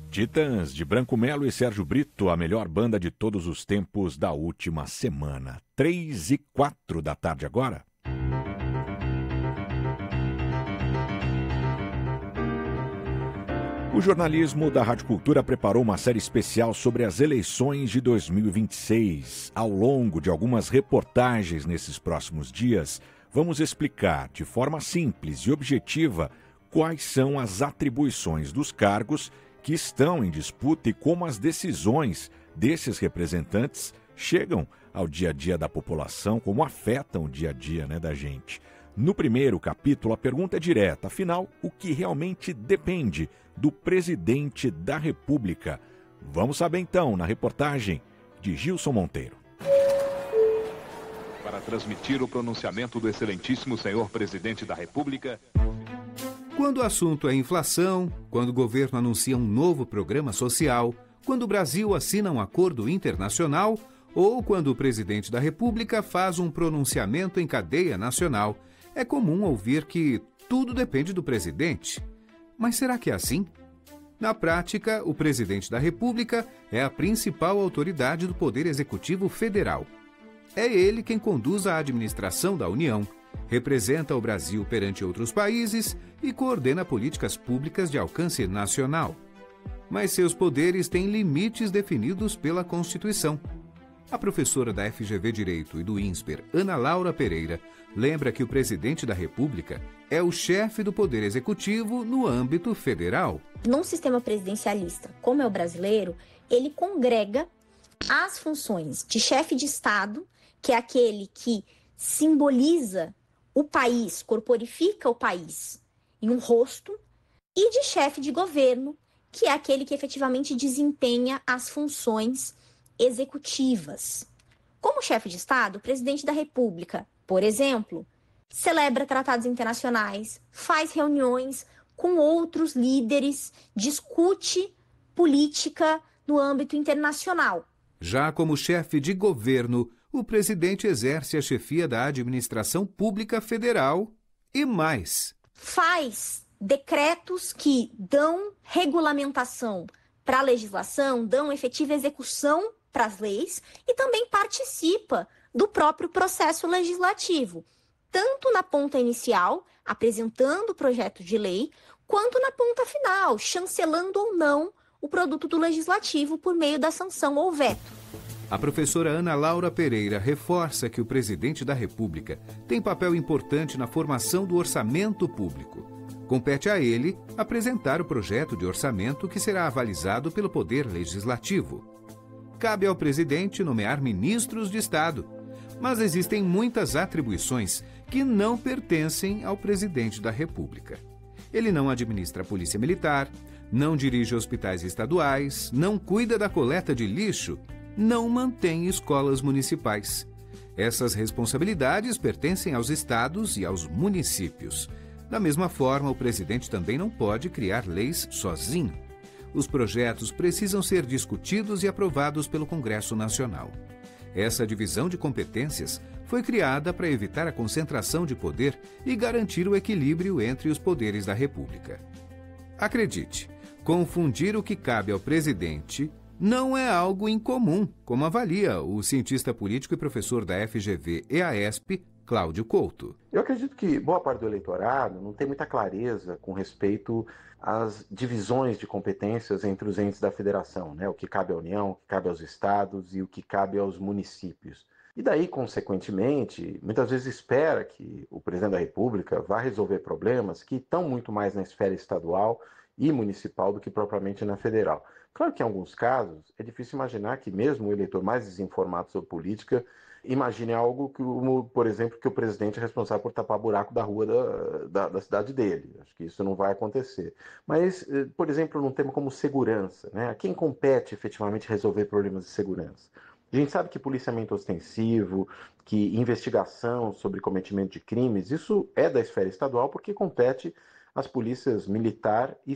Titãs, de Branco Melo e Sérgio Brito, a melhor banda de todos os tempos da última semana. 3h04 da tarde agora. O jornalismo da Rádio Cultura preparou uma série especial sobre as eleições de 2026. Ao longo de algumas reportagens nesses próximos dias, vamos explicar de forma simples e objetiva quais são as atribuições dos cargos que estão em disputa e como as decisões desses representantes chegam ao dia a dia da população, como afetam o dia a dia, da gente. No primeiro capítulo, a pergunta é direta. Afinal, o que realmente depende do presidente da República? Vamos saber então na reportagem de Gilson Monteiro. Para transmitir o pronunciamento do excelentíssimo senhor presidente da República. Quando o assunto é inflação, quando o governo anuncia um novo programa social, quando o Brasil assina um acordo internacional ou quando o presidente da República faz um pronunciamento em cadeia nacional, é comum ouvir que tudo depende do presidente. Mas será que é assim? Na prática, o presidente da República é a principal autoridade do Poder Executivo Federal. É ele quem conduz a administração da União, representa o Brasil perante outros países e coordena políticas públicas de alcance nacional. Mas seus poderes têm limites definidos pela Constituição. A professora da FGV Direito e do INSPER, Ana Laura Pereira, lembra que o presidente da República é o chefe do Poder Executivo no âmbito federal. Num sistema presidencialista, como é o brasileiro, ele congrega as funções de chefe de Estado, que é aquele que simboliza o país, corporifica o país em um rosto, e de chefe de governo, que é aquele que efetivamente desempenha as funções executivas. Como chefe de Estado, o presidente da República, por exemplo, celebra tratados internacionais, faz reuniões com outros líderes, discute política no âmbito internacional. Já como chefe de governo, o presidente exerce a chefia da administração pública federal e mais. Faz decretos que dão regulamentação para a legislação, dão efetiva execução para as leis e também participa do próprio processo legislativo, tanto na ponta inicial, apresentando o projeto de lei, quanto na ponta final, chancelando ou não o produto do legislativo por meio da sanção ou veto. A professora Ana Laura Pereira reforça que o presidente da República tem papel importante na formação do orçamento público. Compete a ele apresentar o projeto de orçamento que será avalizado pelo Poder Legislativo. Cabe ao presidente nomear ministros de Estado, mas existem muitas atribuições que não pertencem ao presidente da República. Ele não administra a Polícia Militar, não dirige hospitais estaduais, não cuida da coleta de lixo, não mantém escolas municipais. Essas responsabilidades pertencem aos estados e aos municípios. Da mesma forma, o presidente também não pode criar leis sozinho. Os projetos precisam ser discutidos e aprovados pelo Congresso Nacional. Essa divisão de competências foi criada para evitar a concentração de poder e garantir o equilíbrio entre os poderes da República. Acredite, confundir o que cabe ao presidente não é algo incomum, como avalia o cientista político e professor da FGV EASP, Cláudio Couto. Eu acredito que boa parte do eleitorado não tem muita clareza com respeito às divisões de competências entre os entes da federação, né? O que cabe à União, o que cabe aos estados e o que cabe aos municípios. E daí, consequentemente, muitas vezes espera que o presidente da República vá resolver problemas que estão muito mais na esfera estadual e municipal do que propriamente na federal. Claro que em alguns casos é difícil imaginar que mesmo o eleitor mais desinformado sobre política imagine algo como, por exemplo, que o presidente é responsável por tapar buraco da rua da cidade dele. Acho que isso não vai acontecer. Mas, por exemplo, num tema como segurança, né? A quem compete efetivamente resolver problemas de segurança? A gente sabe que policiamento ostensivo, que investigação sobre cometimento de crimes, isso é da esfera estadual porque compete às polícias militar e